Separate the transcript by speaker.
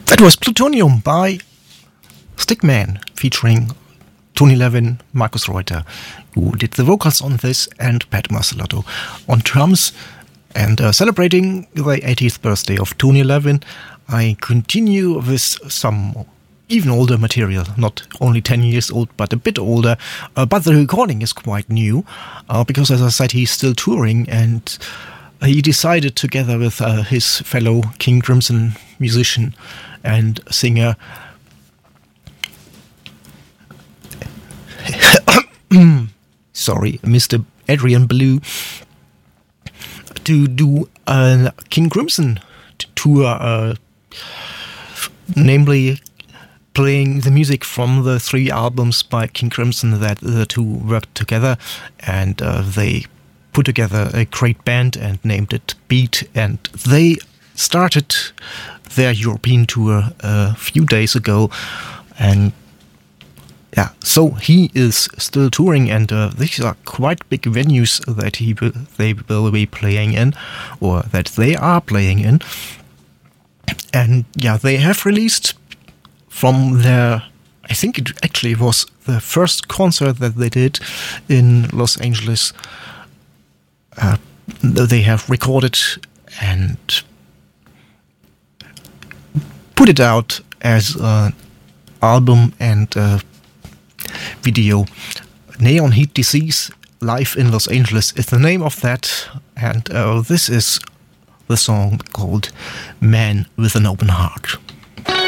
Speaker 1: That was Plutonium by Stickman featuring Tony Levin, Markus Reuter, who did the vocals on this, and Pat Mastelotto on drums. And celebrating the 80th birthday of Tony Levin, I continue with some even older material, not only 10 years old, but a bit older. But the recording is quite new, because as I said, he's still touring, and he decided together with his fellow King Crimson musician and singer Mr. Adrian Belew, to do a King Crimson tour, namely playing the music from the 3 albums by King Crimson that the two worked together, and they put together a great band and named it Beat, and they started their European tour a few days ago, and yeah, so he is still touring, and these are quite big venues that they will be playing in, or that they are playing in. And yeah, they have released from their, I think it actually was the first concert that they did in Los Angeles. They have recorded and put it out as an album and video. Neon Heat Disease Live in Los Angeles is the name of that, and this is the song called Man with an Open Heart.